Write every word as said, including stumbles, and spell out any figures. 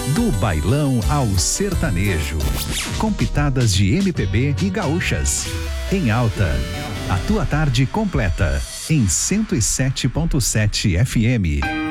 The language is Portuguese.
Do bailão ao sertanejo, com pitadas de M P B e gaúchas. Em alta, a tua tarde completa, em cento e sete ponto sete F M.